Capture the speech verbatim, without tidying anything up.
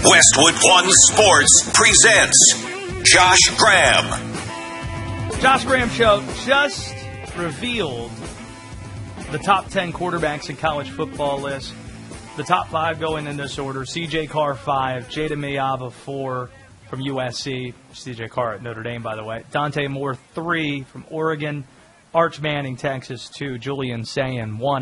Westwood One Sports presents Josh Graham. Josh Graham Show just revealed the top ten quarterbacks in college football list. The top five going in this order. C J Carr, five. Jada Mayava, four from U S C. C J Carr at Notre Dame, by the way. Dante Moore, three from Oregon. Arch Manning, Texas, two. Julian Sayin, one.